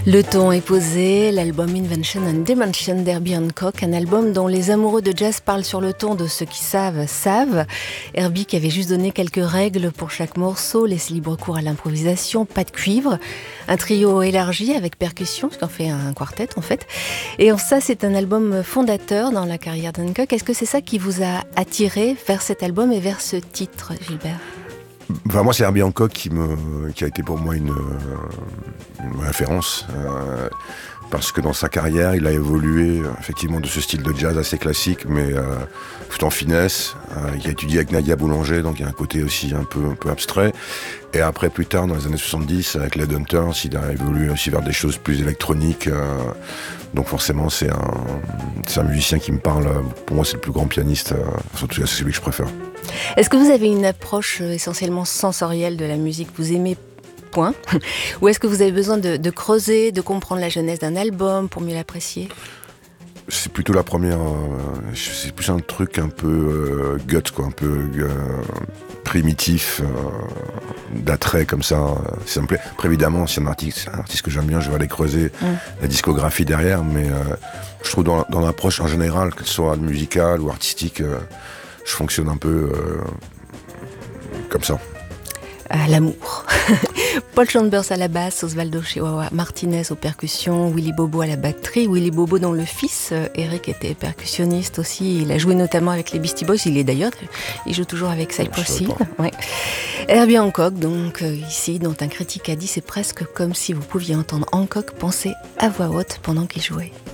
Le ton est posé, l'album Invention and Dimension d'Herbie Hancock, un album dont les amoureux de jazz parlent sur le ton de ceux qui savent, savent. Herbie qui avait juste donné quelques règles pour chaque morceau, laissé libre cours à l'improvisation, pas de cuivre, un trio élargi avec percussion, ce qu'on fait un quartet en fait. Et en ça, c'est un album fondateur dans la carrière d'Hancock. Est-ce que c'est ça qui vous a attiré vers cet album et vers ce titre, Gilbert ? Enfin, moi, c'est Herbie Hancock qui a été pour moi une référence, parce que dans sa carrière, il a évolué effectivement de ce style de jazz assez classique, mais tout en finesse. Il a étudié avec Nadia Boulanger, donc il y a un côté aussi un peu abstrait. Et après, plus tard, dans les années 70, avec Led Hunters, il a évolué aussi vers des choses plus électroniques. Donc forcément, c'est un musicien qui me parle. Pour moi, c'est le plus grand pianiste, surtout c'est celui que je préfère. Est-ce que vous avez une approche essentiellement sensorielle de la musique ? Vous aimez point ? Ou est-ce que vous avez besoin de creuser, de comprendre la genèse d'un album pour mieux l'apprécier ? C'est plutôt la première. C'est plus un truc un peu guts, quoi, un peu primitif, d'attrait comme ça. Ça me plaît. Après, évidemment, si c'est un artiste que j'aime bien, je vais aller creuser la discographie derrière. Mais je trouve dans l'approche en général, que ce soit musicale ou artistique, je fonctionne un peu comme ça. L'amour. Paul Chambers à la basse, Osvaldo Chihuahua Martinez aux percussions, Willy Bobo à la batterie. Willy Bobo dont le fils, Eric, était percussionniste aussi. Il a joué notamment avec les Beastie Boys. Il joue toujours avec Cypress Hill. Ouais. Herbie Hancock, donc ici, dont un critique a dit c'est presque comme si vous pouviez entendre Hancock penser à voix haute pendant qu'il jouait.